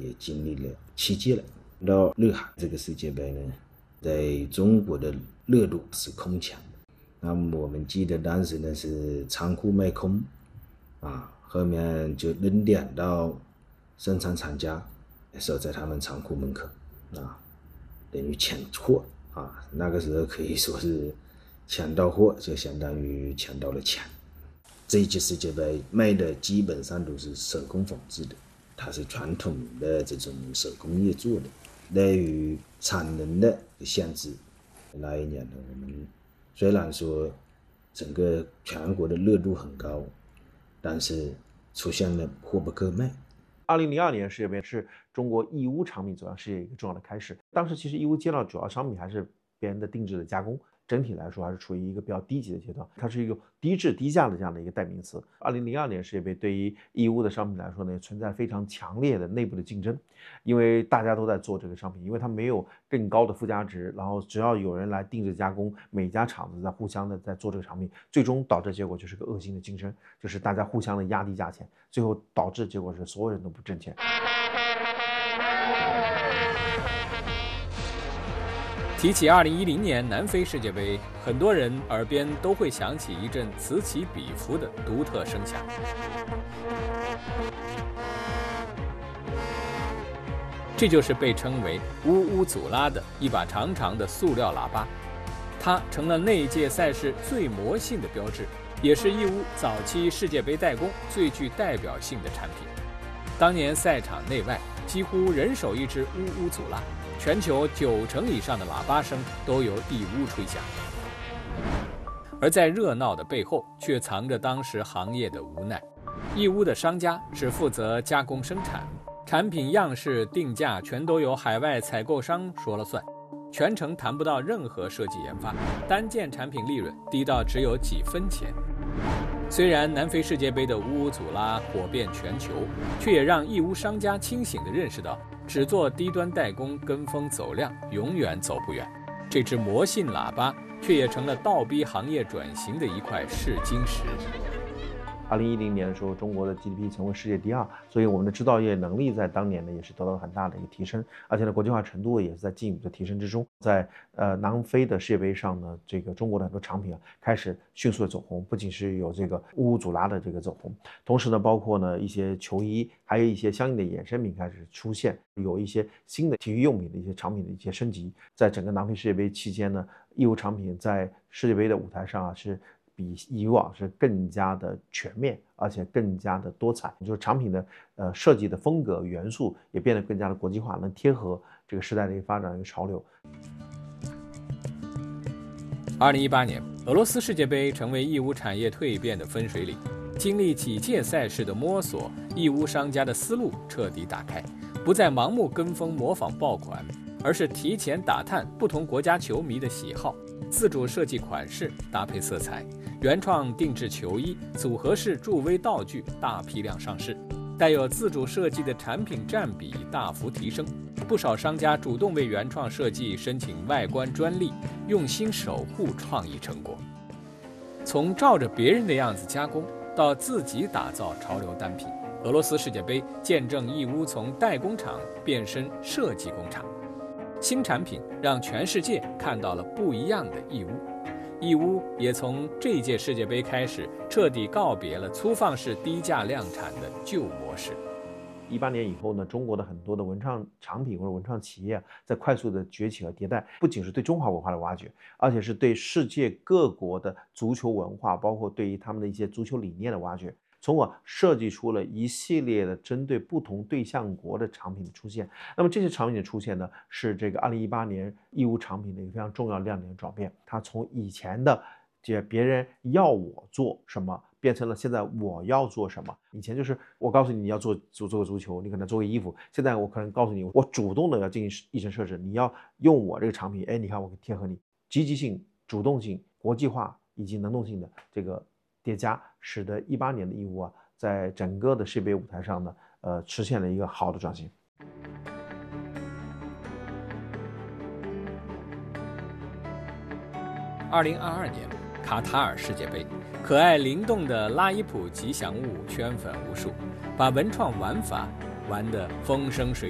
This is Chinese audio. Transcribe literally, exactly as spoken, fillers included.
也经历了七届了。到日韩这个世界杯呢，在中国的热度是空前的。那么我们记得当时呢是仓库卖空啊，后面就扔两道生产厂家守在他们仓库门口啊，等于抢货啊。那个时候可以说是抢到货就相当于抢到了钱。这一届世界杯卖的基本上都是手工仿制的，它是传统的这种手工业做的。对于产能的限制，那一年呢，我们虽然说整个全国的热度很高，但是出现了货不够卖。 二零零二年世界杯是中国义乌产品走向世界一个重要的开始。当时其实义乌接到主要商品还是别人的定制的加工，整体来说还是处于一个比较低级的阶段，它是一个低质低价的这样的一个代名词。二零零二年世界杯对于义乌的商品来说呢，存在非常强烈的内部的竞争，因为大家都在做这个商品，因为它没有更高的附加值，然后只要有人来定制加工，每家厂子在互相的在做这个产品，最终导致结果就是个恶性的竞争，就是大家互相的压低价钱，最后导致结果是所有人都不挣钱。 提起二零一零年南非世界杯，很多人耳边都会响起一阵此起彼伏的独特声响。这就是被称为乌乌祖拉的一把长长的塑料喇叭，它成了那一届赛事最魔性的标志，也是义乌早期世界杯代工最具代表性的产品。当年赛场内外几乎人手一只乌乌祖拉，全球九成以上的喇叭声都由义乌吹响。而在热闹的背后，却藏着当时行业的无奈。义乌的商家只负责加工生产，产品样式定价全都由海外采购商说了算，全程谈不到任何设计研发，单件产品利润低到只有几分钱。虽然南非世界杯的乌乌祖拉火遍全球，却也让义乌商家清醒地认识到，只做低端代工跟风走量永远走不远。这只魔性喇叭却也成了倒逼行业转型的一块试金石。 二零一零年的时候，中国的 G D P 成为世界第二，所以我们的制造业能力在当年呢也是得到了很大的一个提升，而且呢国际化程度也是在进一步的提升之中。在呃南非的世界杯上呢，这个中国的很多产品啊开始迅速的走红，不仅是有这个乌乌祖拉的这个走红，同时呢包括呢一些球衣，还有一些相应的衍生品开始出现，有一些新的体育用品的一些产品的一些升级。在整个南非世界杯期间呢，义乌产品在世界杯的舞台上啊是比以往是更加的全面，而且更加的多彩，就是产品的呃设计的风格元素也变得更加的国际化，能贴合这个时代的一个发展的一个潮流。 二零一八年，俄罗斯世界杯成为义乌产业蜕变的分水岭。经历几届赛事的摸索，义乌商家的思路彻底打开，不再盲目跟风模仿爆款，而是提前打探不同国家球迷的喜好，自主设计款式，搭配色彩，原创定制球衣，组合式助威道具大批量上市，带有自主设计的产品占比大幅提升。不少商家主动为原创设计申请外观专利，用心守护创意成果。从照着别人的样子加工，到自己打造潮流单品，俄罗斯世界杯见证义乌从代工厂变身设计工厂。新产品让全世界看到了不一样的义乌，义乌也从这一届世界杯开始，彻底告别了粗放式低价量产的旧模式。 一八年以后呢，中国的很多的文创产品或者文创企业在快速的崛起和迭代，不仅是对中华文化的挖掘，而且是对世界各国的足球文化，包括对于他们的一些足球理念的挖掘，从而设计出了一系列的针对不同对象国的产品的出现。那么这些产品的出现呢，是这个二零一八年义乌产品的一个非常重要亮点的转变。它从以前的这别人要我做什么，变成了现在我要做什么。以前就是我告诉你你要做做做个足球，你可能做个衣服，现在我可能告诉你我主动的要进行议程设置，你要用我这个产品，哎，你看我贴合你，积极性、主动性、国际化以及能动性的这个叠加，使得一八年的义乌啊，在整个的世界杯舞台上呢，呃，实现了一个好的转型。 二零二二年卡塔尔世界杯，可爱灵动的拉伊普吉祥物圈粉无数，把文创玩法玩得风生水